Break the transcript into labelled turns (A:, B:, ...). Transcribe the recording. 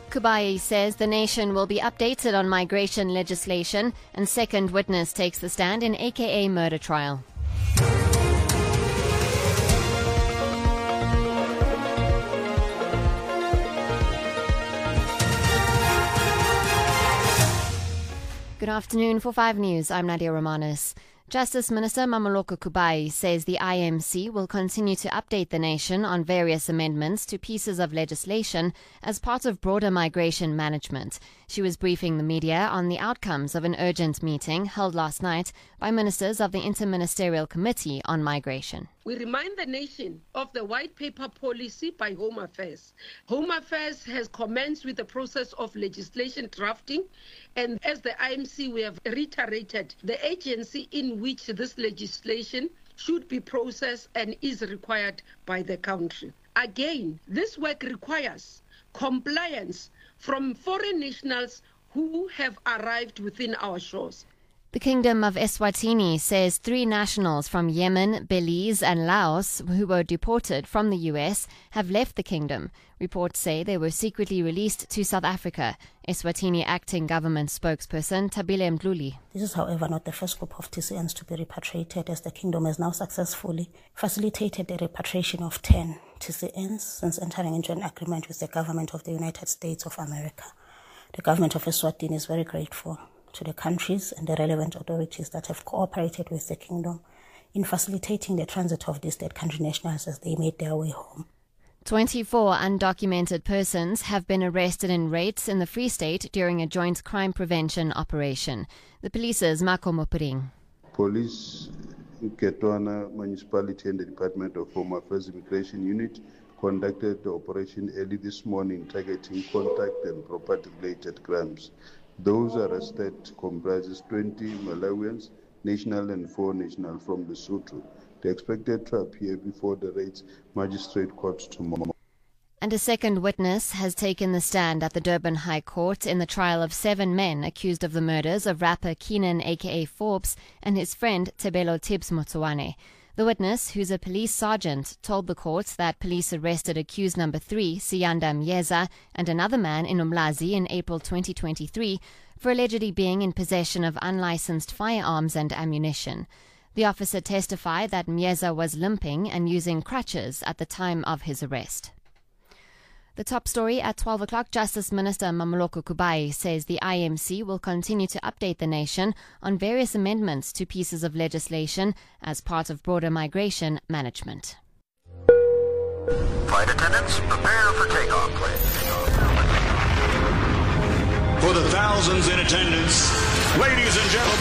A: Kubai says the nation will be updated on migration legislation, and second witness takes the stand in AKA murder trial. Good afternoon. For 5 News, I'm Nadia Romanis. Justice Minister Mamoloko Kubai says the IMC will continue to update the nation on various amendments to pieces of legislation as part of broader migration management. She was briefing the media on the outcomes of an urgent meeting held last night by ministers of the Interministerial Committee on Migration.
B: We remind the nation of the white paper policy by Home Affairs. Home Affairs has commenced with the process of legislation drafting, and as the IMC, we have reiterated the agency in which this legislation should be processed and is required by the country. Again, this work requires compliance from foreign nationals who have arrived within our shores.
A: The Kingdom of Eswatini says 3 nationals from Yemen, Belize and Laos who were deported from the US have left the kingdom. Reports say they were secretly released to South Africa. Eswatini acting government spokesperson Tabile Mdluli.
C: This is, however, not the first group of TCNs to be repatriated, as the kingdom has now successfully facilitated the repatriation of 10 TCNs since entering into an agreement with the government of the United States of America. The government of Eswatini is very grateful to the countries and the relevant authorities that have cooperated with the kingdom in facilitating the transit of these third country nationals as they made their way home.
A: 24 undocumented persons have been arrested in raids in the Free State during a joint crime prevention operation. The police's Marco Mopering.
D: Police, Ketwana Municipality and the Department of Home Affairs Immigration Unit conducted the operation early this morning targeting contact and property-related crimes. Those arrested comprises 20 Malawians, national and foreign national from Lesotho. They expected to appear before the Raids Magistrate Court tomorrow.
A: And a second witness has taken the stand at the Durban High Court in the trial of 7 men accused of the murders of rapper Keenan aka Forbes and his friend Tebelo Tibbs Motsoane. The witness, who's a police sergeant, told the court that police arrested accused number 3, Siyanda Myeza, and another man in Umlazi in April 2023 for allegedly being in possession of unlicensed firearms and ammunition. The officer testified that Myeza was limping and using crutches at the time of his arrest. The top story at 12 o'clock, Justice Minister Mamoloko Kubai says the IMC will continue to update the nation on various amendments to pieces of legislation as part of broader migration management.
E: Flight attendants, prepare for takeoff, please.
F: For the thousands in attendance, ladies and gentlemen,